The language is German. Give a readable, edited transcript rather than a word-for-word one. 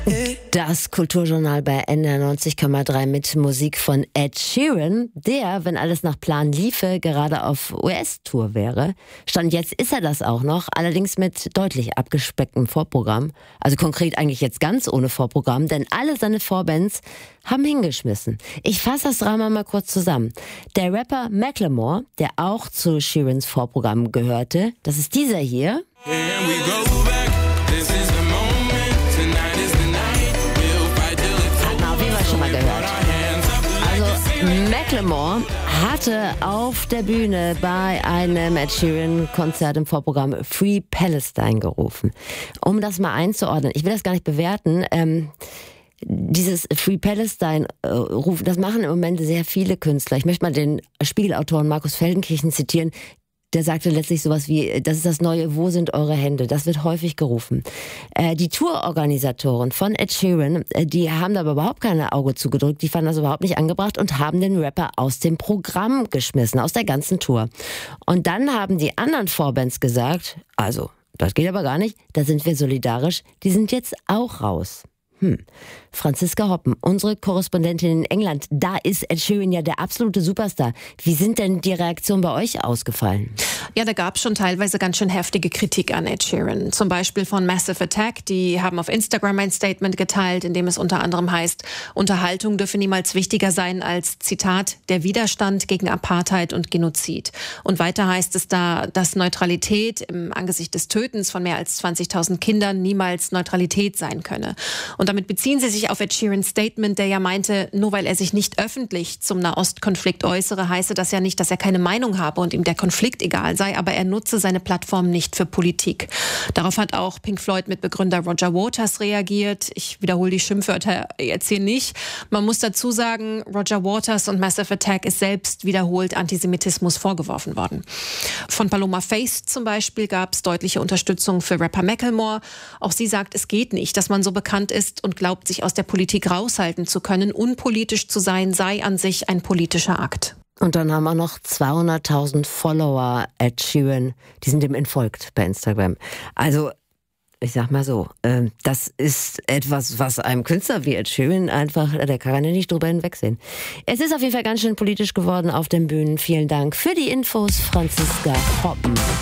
Das Kulturjournal bei NDR 90,3 mit Musik von Ed Sheeran, der, wenn alles nach Plan liefe, gerade auf US-Tour wäre. Stand jetzt ist er das auch noch, allerdings mit deutlich abgespecktem Vorprogramm. Also konkret eigentlich jetzt ganz ohne Vorprogramm, denn alle seine Vorbands haben hingeschmissen. Ich fasse das Drama mal kurz zusammen. Der Rapper Macklemore, der auch zu Sheerans Vorprogramm gehörte, das ist dieser hier. Schon mal gehört. Also Macklemore hatte auf der Bühne bei einem Ed Sheeran Konzert im Vorprogramm Free Palestine gerufen. Um das mal einzuordnen, ich will das gar nicht bewerten, dieses Free Palestine rufen, das machen im Moment sehr viele Künstler. Ich möchte mal den Spiegelautoren Markus Feldenkirchen zitieren. Der sagte letztlich sowas wie, das ist das neue, wo sind eure Hände? Das wird häufig gerufen. Die Tourorganisatoren von Ed Sheeran, die haben da aber überhaupt kein Auge zugedrückt, die fanden das überhaupt nicht angebracht und haben den Rapper aus dem Programm geschmissen, aus der ganzen Tour. Und dann haben die anderen Vorbands gesagt, also, das geht aber gar nicht, da sind wir solidarisch, die sind jetzt auch raus. Franziska Hoppen, unsere Korrespondentin in England, da ist Ed Sheeran ja der absolute Superstar. Wie sind denn die Reaktionen bei euch ausgefallen? Ja, da gab es schon teilweise ganz schön heftige Kritik an Ed Sheeran. Zum Beispiel von Massive Attack, die haben auf Instagram ein Statement geteilt, in dem es unter anderem heißt, Unterhaltung dürfe niemals wichtiger sein als, Zitat, der Widerstand gegen Apartheid und Genozid. Und weiter heißt es da, dass Neutralität im Angesicht des Tötens von mehr als 20.000 Kindern niemals Neutralität sein könne. Und damit beziehen sie sich auf Ed Sheerans Statement, der ja meinte, nur weil er sich nicht öffentlich zum Nahostkonflikt äußere, heiße das ja nicht, dass er keine Meinung habe und ihm der Konflikt egal sei, aber er nutze seine Plattform nicht für Politik. Darauf hat auch Pink Floyd-Mitbegründer Roger Waters reagiert. Ich wiederhole die Schimpfwörter jetzt hier nicht. Man muss dazu sagen, Roger Waters und Massive Attack ist selbst wiederholt Antisemitismus vorgeworfen worden. Von Paloma Faith zum Beispiel gab es deutliche Unterstützung für Rapper Macklemore. Auch sie sagt, es geht nicht, dass man so bekannt ist und glaubt, sich aus der Politik raushalten zu können. Unpolitisch zu sein, sei an sich ein politischer Akt. Und dann haben wir noch 200.000 Follower Ed Sheeran, die sind ihm entfolgt bei Instagram. Also, ich sag mal so, das ist etwas, was einem Künstler wie Ed Sheeran einfach, der kann ja nicht drüber hinwegsehen. Es ist auf jeden Fall ganz schön politisch geworden auf den Bühnen. Vielen Dank für die Infos, Franziska Hoppen.